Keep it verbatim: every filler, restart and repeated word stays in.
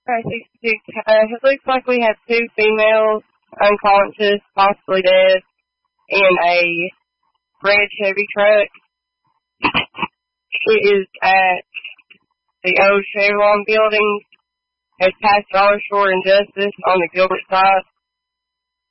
Right, sixty-six. Uh, it looks like we have two females unconscious, possibly dead, in a red Chevy truck. It is at the old Chevron building. It's past Dollar Store and Justice on the Gilbert side.